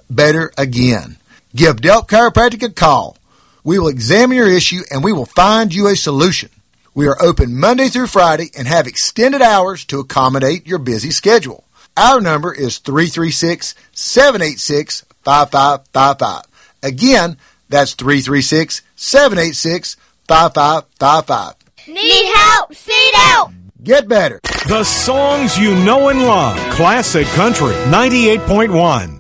better again. Give Delp Chiropractic a call. We will examine your issue and we will find you a solution. We are open Monday through Friday and have extended hours to accommodate your busy schedule. Our number is 336-786-5555. Again, that's 336-786-5555. Need help? Seat out! Get better. The songs you know and love. Classic Country 98.1.